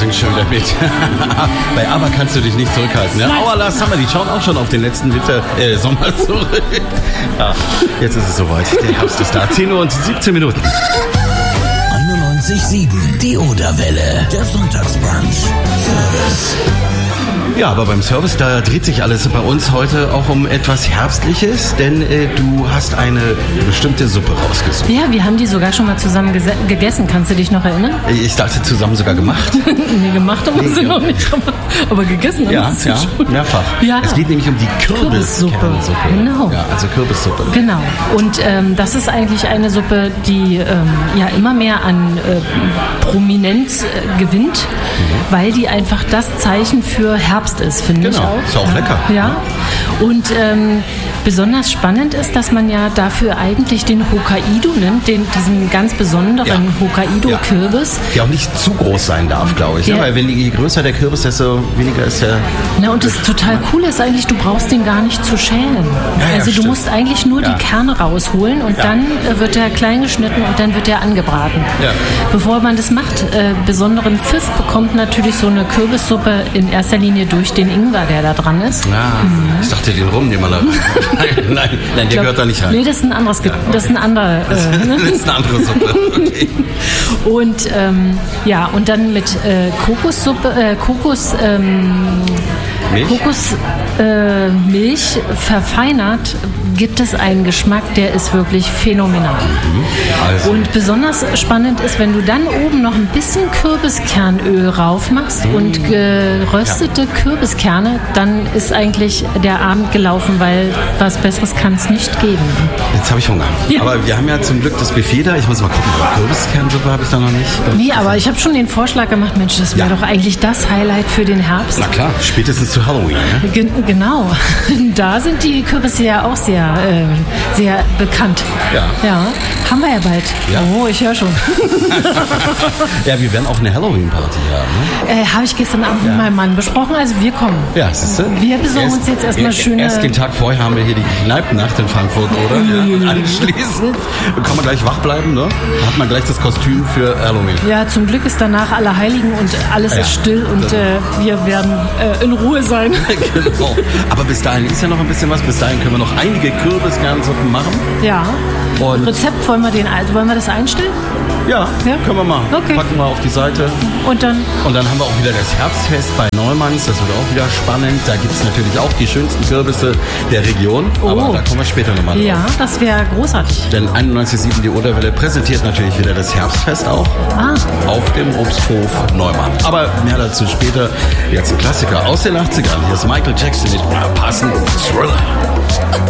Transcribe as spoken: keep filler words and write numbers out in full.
fängst schon wieder mit. Bei Aber kannst du dich nicht zurückhalten. Ja? Aua, Lars Summer, die schauen auch schon auf den letzten Winter, äh, Sommer zurück. Ja, jetzt ist es soweit. Der Herbst ist da. zehn Uhr und siebzehn Minuten. einundneunzig Komma sieben, die Oderwelle, der Sonntagsbrunch. Service. Ja, aber beim Service, da dreht sich alles bei uns heute auch um etwas Herbstliches, denn äh, du hast eine bestimmte Suppe rausgesucht. Ja, wir haben die sogar schon mal zusammen gese- gegessen. Kannst du dich noch erinnern? Ich dachte, zusammen sogar gemacht. Nee, gemacht haben wir sie noch nicht, aber, aber gegessen haben Ja, wir sie ja, schon. mehrfach. Ja. Es geht nämlich um die Kürbissuppe. Kürbiskernsuppe. Genau. Ja, also Kürbissuppe. Genau. Und ähm, das ist eigentlich eine Suppe, die ähm, ja immer mehr an äh, Prominenz äh, gewinnt, mhm. weil die einfach das Zeichen für Herbst ist, finde Genau. ich auch. Ist auch ja. lecker. Ja. Und ähm, besonders spannend ist, dass man ja dafür eigentlich den Hokkaido nimmt, den, diesen ganz besonderen Ja. Hokkaido-Kürbis. Der auch nicht zu groß sein darf, glaube ich. Ja. Ja, weil wenn je größer der Kürbis, desto weniger ist der... Na, und das total Coole ist eigentlich, du brauchst den gar nicht zu schälen. Ja, ja, also du stimmt. musst eigentlich nur Ja. die Kerne rausholen und Ja. dann äh, wird er klein geschnitten und dann wird er angebraten. Ja. Bevor man das macht, äh, besonderen Pfiff bekommt natürlich so eine Kürbissuppe in erster Linie durch den Ingwer, der da dran ist. Ah, ich dachte, den Rum nehmen wir da rein. Nein, nein, nein, der Ich glaub, gehört da nicht rein. Nee, das ist ein anderes, Ge- Ja, okay. das ist ein anderer. Das, Äh, ne? das ist eine andere Suppe. Okay. Und ähm, ja, und dann mit äh, Kokossuppe, äh, Kokos, ähm, Milch? Kokosmilch äh, Milch verfeinert, gibt es einen Geschmack, der ist wirklich phänomenal. Also, Und besonders spannend ist, wenn du dann oben noch ein bisschen Kürbiskernöl rauf machst und geröstete Kürbiskerne, dann ist eigentlich der Abend gelaufen, weil was Besseres kann es nicht geben. jetzt habe ich Hunger. Ja. Aber wir haben ja zum Glück das Buffet da. Ich muss mal gucken, Kürbiskernsuppe habe ich da noch nicht. Nee, aber ich habe schon den Vorschlag gemacht, Mensch, das wäre Ja. doch eigentlich das Highlight für den Herbst. Na klar, spätestens zu Halloween. Ne? Gen- Genau, da sind die Kürbisse ja auch sehr, äh, sehr bekannt. Ja. Ja, haben wir ja bald. Ja. Oh, ich höre schon. Ja, wir werden auch eine Halloween-Party haben. Ne? Äh, Habe ich gestern Abend mit meinem Mann besprochen, also wir kommen. Ja, siehst du? Wir besorgen uns jetzt erstmal erst, schöne- Erst den Tag vorher haben wir hier die Kneipennacht in Frankfurt, oder? Ja, und anschließend kann man gleich wach bleiben, ne? Hat man gleich das Kostüm für Halloween. Ja, zum Glück ist danach Allerheiligen und alles Ja. ist still und äh, wir werden äh, in Ruhe sein. Genau. Aber bis dahin ist ja noch ein bisschen was. Bis dahin können wir noch einige Kürbiskernsuppen machen. Ja. Und Rezept, wollen wir, den, also wollen wir das einstellen? ja, Ja? können wir machen. Okay. Packen wir auf die Seite. Und dann, Und dann haben wir auch wieder das Herbstfest bei Neumanns. Das wird auch wieder spannend. Da gibt es natürlich auch die schönsten Kürbisse der Region. Oh. Aber da kommen wir später nochmal drauf. ja, das wäre großartig. Denn einundneunzig Komma sieben die Oderwelle präsentiert natürlich wieder das Herbstfest auch. Ah. Auf dem Obsthof Neumann. Aber mehr dazu später. Jetzt ein Klassiker aus den achtzigern. Hier ist Michael Jackson mit passend Thriller.